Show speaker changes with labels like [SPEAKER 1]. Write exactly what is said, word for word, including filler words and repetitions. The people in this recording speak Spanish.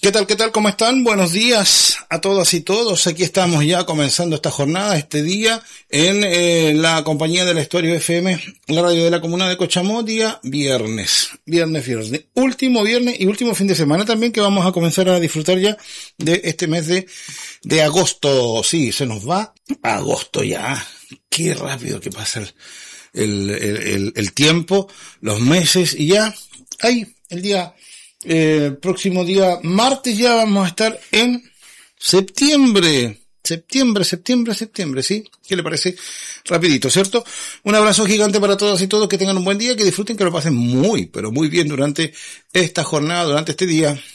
[SPEAKER 1] ¿Qué tal, qué tal, cómo están? Buenos días a todas y todos. Aquí estamos ya comenzando esta jornada, este día, en eh, la compañía del Estuario F M, la radio de la comuna de Cochamó, día viernes. Viernes, viernes. Último viernes y último fin de semana también, que vamos a comenzar a disfrutar ya de este mes de, de agosto. Sí, se nos va agosto ya. Qué rápido que pasa el, el, el, el, el tiempo, los meses, y ya, ahí, el día... Eh, el próximo día martes ya vamos a estar en septiembre, septiembre, septiembre, septiembre, ¿sí? ¿Qué le parece? Rapidito, ¿cierto? Un abrazo gigante para todas y todos, que tengan un buen día, que disfruten, que lo pasen muy, pero muy bien durante esta jornada, durante este día